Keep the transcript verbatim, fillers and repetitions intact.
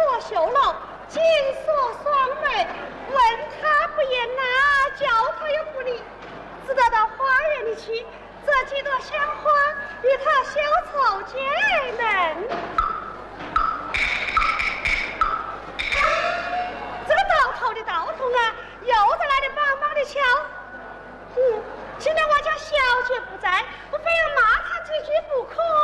作秀楼，金锁双眉，问他不言呐，叫他又不理，只得到花园里去，这几朵鲜花与他修凑结盟。这个到头的道童啊，又在那里帮忙的敲。嗯，今天我家小姐不在，我非要骂他几句不可。